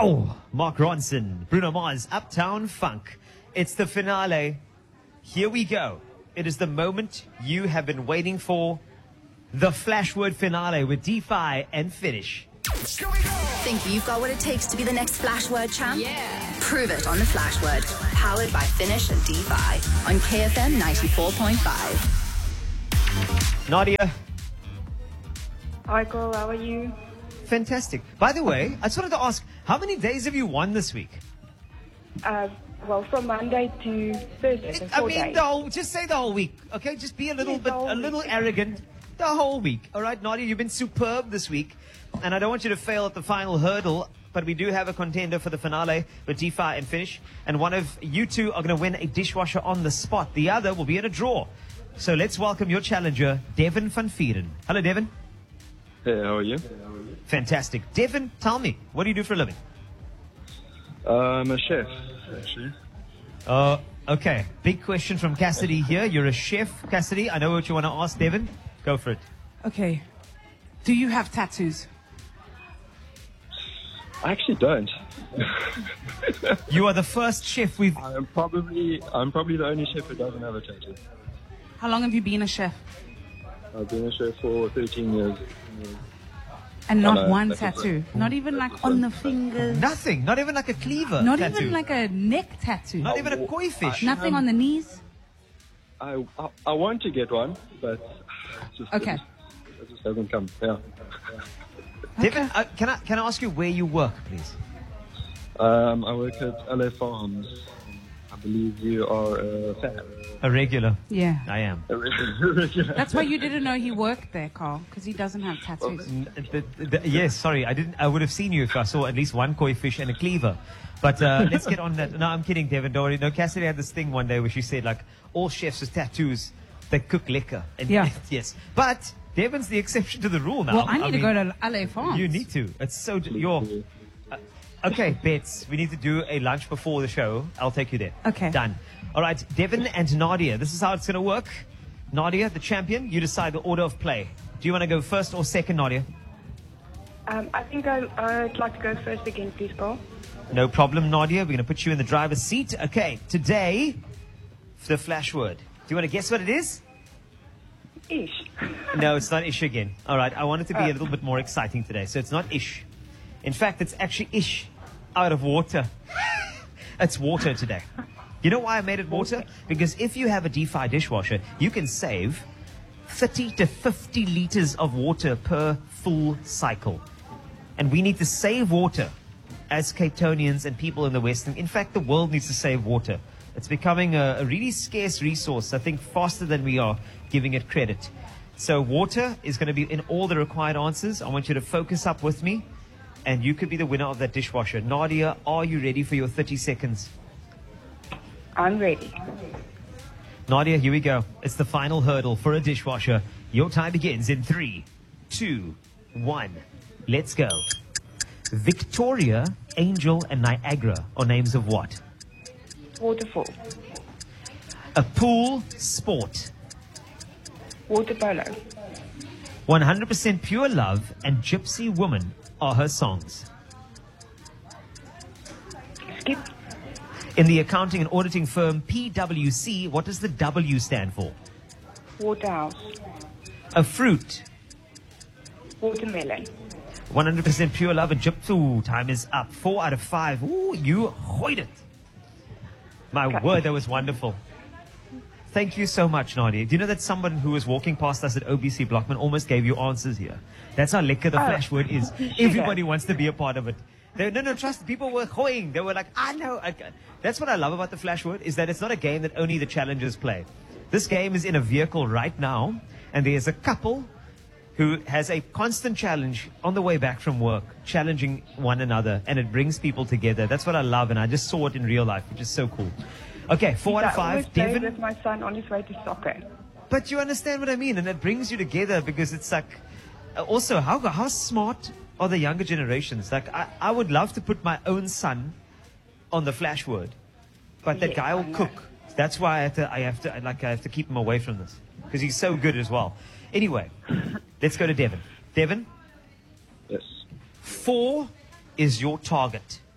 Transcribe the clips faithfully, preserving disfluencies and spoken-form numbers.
Wow! Mark Ronson, Bruno Mars, Uptown Funk. It's the finale. Here we go. It is the moment you have been waiting for. The Flashword finale with Defy and Finish. Think you've got what it takes to be the next Flashword champ? Yeah. Prove it on the Flashword. Powered by Finish and Defy on K F M ninety-four point five. Nadia. Hi, Cole. How are you? Fantastic. By the way, I just wanted to ask, how many days have you won this week? Uh, well, from Monday to Thursday, so I four mean, days. the whole, just say the whole week, okay? Just be a little Yes, bit, the whole a little week. arrogant. The whole week, all right, Nadia? You've been superb this week, and I don't want you to fail at the final hurdle. But we do have a contender for the finale with Defy and Finish, and one of you two are going to win a dishwasher on the spot. The other will be in a draw. So let's welcome your challenger, Devin van Vieren. Hello, Devin. Hey, how are you? Fantastic. Devin, tell me, what do you do for a living? Uh, I'm a chef, actually. Uh, okay. Big question from Cassidy here. You're a chef, Cassidy. I know what you want to ask, Devin. Go for it. Okay. Do you have tattoos? I actually don't. You are the first chef we've... I'm probably I'm probably the only chef who doesn't have a tattoo. How long have you been a chef? I've been a chef for thirteen years. And not no, one that's a tattoo? Not even like on the fingers? Nothing. Not even like a cleaver Not tattoo. even like a neck tattoo? Not even a koi fish. Nothing on the knees? I, I I want to get one, but it just, Okay. it just hasn't come. Yeah. Devin, uh, can I can I ask you where you work, please? Um, I work at L A Farms. I believe you are a fan. A regular. Yeah. I am. A regular. That's why you didn't know he worked there, Carl, because he doesn't have tattoos. N- the- the- yes, sorry, I didn't. I would have seen you if I saw at least one koi fish and a cleaver. But uh, let's get on that. No, I'm kidding, Devin. Don't worry. No, Cassidy had this thing one day where she said, like, all chefs with tattoos, they cook liquor. And Yeah. yes, but Devin's the exception to the rule now. Well, I need to mean, go to L A Farms. You need to. It's so. d- You're. Uh, okay, Bets. We need to do a lunch before the show. I'll take you there. Okay. Done. All right, Devin and Nadia. This is how it's going to work. Nadia, the champion, you decide the order of play. Do you want to go first or second, Nadia? Um, I think I, I'd like to go first again, please, Cole. No problem, Nadia. We're going to put you in the driver's seat. Okay, today, the flash word. Do you want to guess what it is? Ish. No, it's not ish again. All right, I want it to be Oh. a little bit more exciting today. So it's not ish. In fact, it's actually ish out of water. It's water today. You know why I made it water? Because if you have a Defy dishwasher, you can save thirty to fifty liters of water per full cycle. And we need to save water as Cape Townians and people in the Western. In fact, the world needs to save water. It's becoming a, a really scarce resource, I think, faster than we are giving it credit. So water is going to be in all the required answers. I want you to focus up with me, and you could be the winner of that dishwasher. Nadia, are you ready for your thirty seconds? I'm ready. Nadia, here we go. It's the final hurdle for a dishwasher. Your time begins in three, two, one. Let's go. Victoria, Angel, and Niagara are names of what? Waterfall. A pool sport. Water polo. one hundred percent Pure Love and Gypsy Woman are her songs. Skip. In the accounting and auditing firm P W C, what does the W stand for? Waterhouse. A fruit. Watermelon. one hundred percent Pure Love and Gypsy. Ooh, time is up. Four out of five. Ooh, you hoid it. My Okay. word, that was wonderful. Thank you so much, Nadia. Do you know that someone who was walking past us at O B C Blockman almost gave you answers here? That's how lekker the Oh, flash word is. sugar. Everybody wants to be a part of it. They, no, no, trust. People were hoing. They were like, I know. I, that's what I love about the flash word, is that it's not a game that only the challengers play. This game is in a vehicle right now, and there's a couple who has a constant challenge on the way back from work, challenging one another, and it brings people together. That's what I love, and I just saw it in real life, which is so cool. Okay, four out of I five. always play Devin, with my son on his way to soccer. but you understand what I mean, and it brings you together because it's like, uh, also, how how smart are the younger generations? Like, I, I would love to put my own son on the flash word, but that Yes, guy I will know. cook. That's why I have to, I have to, like, I have to keep him away from this because he's so good as well. Anyway, let's go to Devin. Devin, Yes. four is your target.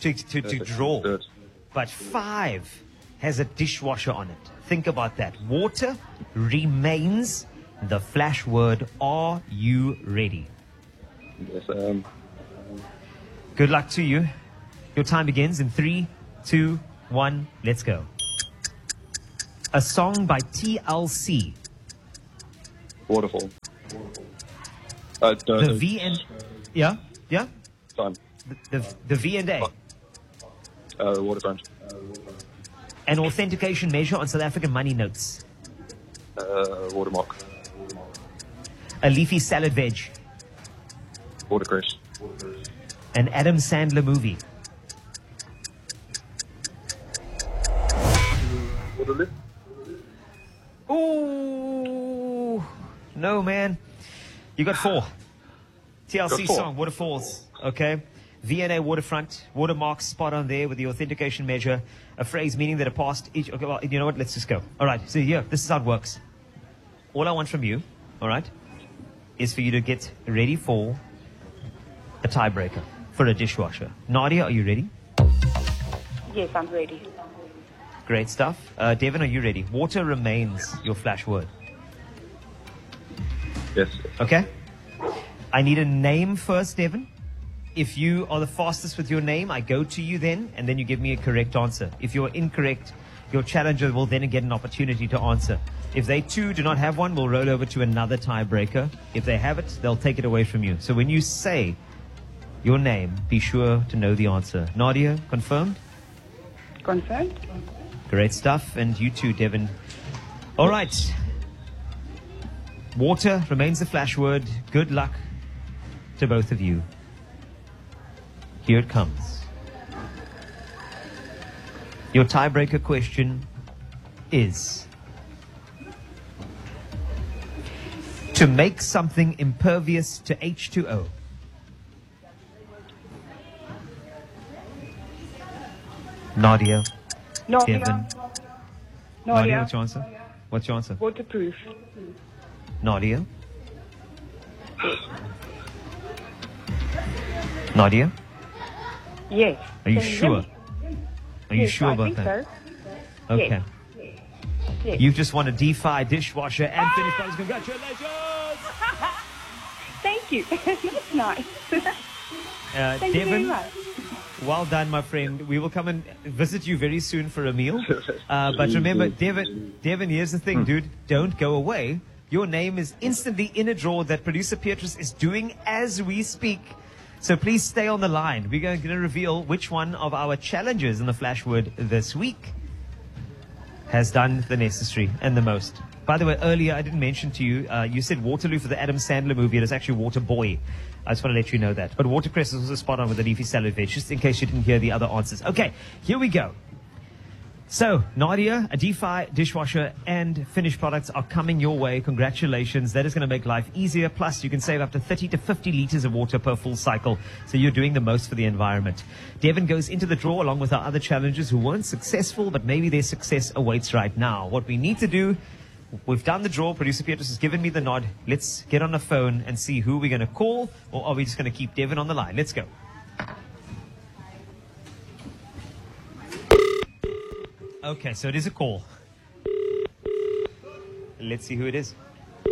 to, to, to draw. Good. But five has a dishwasher on it. Think about that. Water remains the flash word. Are you ready? Yes, um, Good luck to you. Your time begins in three, two, one. Let's go. A song by T L C. waterfall. Uh, no, The no, V and yeah, yeah. Time. The the, the V and A. Uh, waterfront. An authentication measure on South African money notes. Uh, watermark. A leafy salad veg. Watercress. An Adam Sandler movie. Waterloo. Ooh, no, man. You got four. T L C Got four. song, Waterfalls. Okay. V N A waterfront, watermark spot on there with the authentication measure, a phrase meaning that a past each. Okay, well, you know what? Let's just go. All right. So here, this is how it works. All I want from you, all right, is for you to get ready for a tiebreaker for a dishwasher. Nadia, are you ready? Yes, I'm ready. Great stuff. Uh, Devin, are you ready? Water remains your flash word. Yes. Okay. I need a name first, Devin. If you are the fastest with your name, I go to you then, and then you give me a correct answer. If you're incorrect, your challenger will then get an opportunity to answer. If they too do not have one, we'll roll over to another tiebreaker. If they have it, they'll take it away from you. So when you say your name, be sure to know the answer. Nadia, confirmed? Confirmed? Great stuff. And you too, Devin. All right. Water remains the flash word. Good luck to both of you. Here it comes. Your tiebreaker question is: to make something impervious to H two O. Nadia, Nadia. Devin. Nadia, Nadia. what's your answer? What's your answer? Waterproof. Nadia? Nadia? Yes. Are you Can hear sure? me? Are you Yes, sure I about think that? So. Okay. Yes. You've just won a DeFi dishwasher and finished products. Congratulations! Thank you. That's nice. Uh, Thank you very Devin, much. well done, my friend. We will come and visit you very soon for a meal. Uh, but remember, Devin, Devin, here's the thing, dude. Don't go away. Your name is instantly in a draw that producer Beatrice is doing as we speak. So please stay on the line. We're going to reveal which one of our challengers in the Flash Word this week has done the necessary and the most. By the way, earlier I didn't mention to you, uh, you said Waterloo for the Adam Sandler movie. It is actually Water Boy. I just want to let you know that. But Watercress is also spot on with the leafy salad veg, just in case you didn't hear the other answers. Okay, here we go. So, Nadia, a DeFi dishwasher and finished products are coming your way. Congratulations. That is going to make life easier. Plus, you can save up to thirty to fifty liters of water per full cycle. So you're doing the most for the environment. Devin goes into the draw along with our other challengers who weren't successful, but maybe their success awaits right now. What we need to do, we've done the draw. Producer Beatrice has given me the nod. Let's get on the phone and see who we're going to call, or are we just going to keep Devin on the line? Let's go. Okay, so it is a call. Let's see who it is.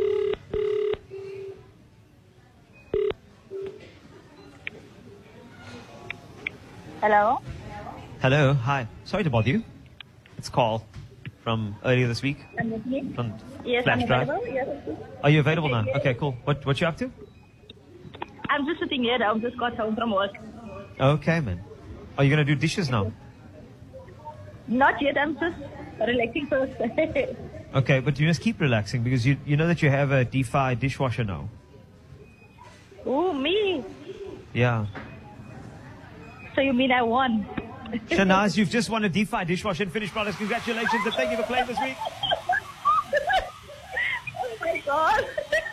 Hello? Hello, hi. Sorry to bother you. It's Carl from earlier this week. I'm listening. From Yes, Flash I'm Drive. available. Yes. Are you available now? Okay, cool. What what you up to? I'm just sitting here. I've just got home from work. Okay, man. Are you gonna do dishes now? Not yet. I'm just relaxing first. Okay, but you must keep relaxing because you you know that you have a DeFi dishwasher now. Oh, me. Yeah. So you mean I won? Shanaz, you've just won a DeFi dishwasher and finished products. Congratulations and thank you for playing this week. Oh my god.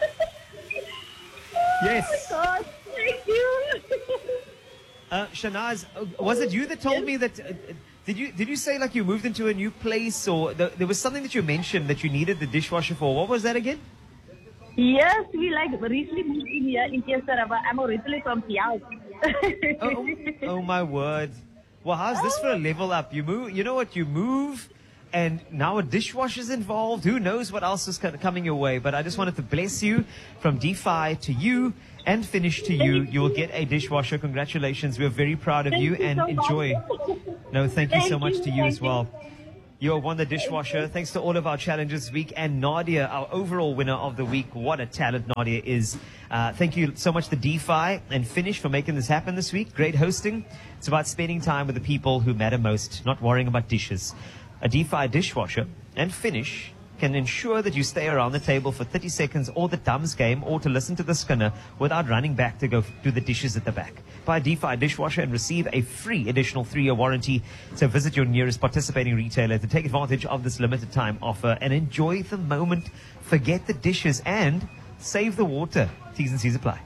Yes. Oh my god. Thank you. Uh, Shanaz, uh, was it you that told me that? Uh, did you did you say like you moved into a new place, or the, there was something that you mentioned that you needed the dishwasher for? What was that again? Yes, we like recently moved in here in Kesaraba. I'm originally from Piau. Oh, oh my word! Well, how's this for a level up? You move, you know what? You move, and now a dishwasher's involved. Who knows what else is co- coming your way? But I just wanted to bless you from DeFi to you and Finish to you. You will get a dishwasher. Congratulations. We're very proud of Thank you, you and so enjoy. much. No, thank you Thank so much you, to you thank as well. You have won the dishwasher. Thanks to all of our challenges this week. And Nadia, our overall winner of the week. What a talent Nadia is. Uh, thank you so much to DeFi and Finish for making this happen this week. Great hosting. It's about spending time with the people who matter most, not worrying about dishes. A DeFi dishwasher and Finish can ensure that you stay around the table for thirty seconds or the Dums game or to listen to the Skinner without running back to go f- do the dishes at the back. Buy a DeFi dishwasher and receive a free additional three-year warranty. So visit your nearest participating retailer to take advantage of this limited time offer and enjoy the moment. Forget the dishes and save the water. T's and C's apply.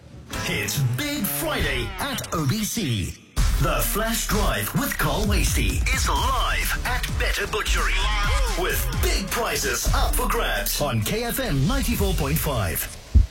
It's Big Friday at O B C. The Flash Drive with Carl Wasty is live at Better Butchery with big prizes up for grabs on K F M ninety-four point five.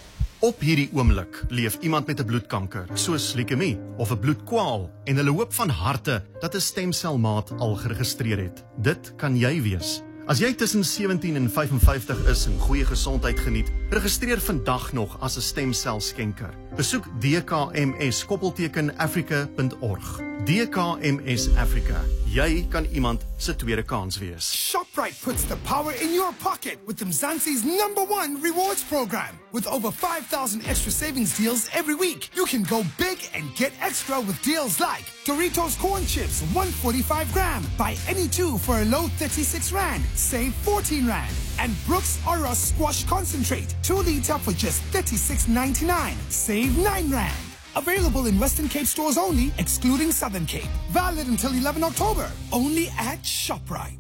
Op hierdie oomblik leef iemand met 'n bloedkanker, soos leukemie of 'n bloedkwaal, en hulle hoop van harte dat 'n stemselmaat al geregistreer het. Dit kan jy wees. As jy tussen sewentien en vyf en vyftig is en goeie gesondheid geniet, registreer vandag nog as 'n stemselskenker. Besoek d k m s koppelteken africa punt org. D K M S Africa. Jy kan iemand se tweede kans wees. ShopRite puts the power in your pocket with Mzansi's number one rewards program. With over five thousand extra savings deals every week, you can go big and get extra with deals like Doritos Corn Chips, one forty-five gram. Buy any two for a low thirty-six rand. Save fourteen rand. And Brooks Aura Squash Concentrate, two liter for just thirty-six ninety-nine. Save nine rand. Available in Western Cape stores only, excluding Southern Cape. Valid until eleven October. Only at ShopRite.